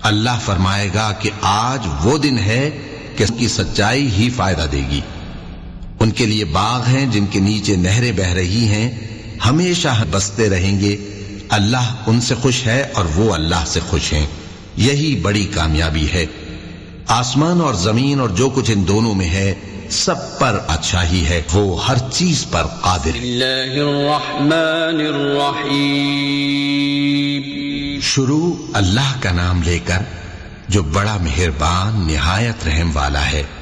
अल्लाह फरमाएगा कि आज वो दिन है कि उसकी सच्चाई ही फायदा देगी। उनके लिए बाग हैं जिनके नीचे नहरें बह रही हैं, हमेशा बसते रहेंगे। अल्लाह उनसे खुश है और वो अल्लाह से खुश हैं। यही बड़ी कामयाबी है। आसमान और जमीन और जो कुछ इन दोनों में है सब पर अच्छा ही है, वो हर चीज पर कादिर। शुरू अल्लाह का नाम लेकर जो बड़ा मेहरबान निहायत रहम वाला है।